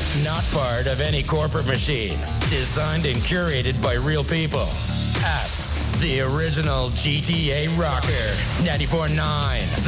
Not part of any corporate machine. Designed and curated by real people. Ask the original GTA rocker. 94.9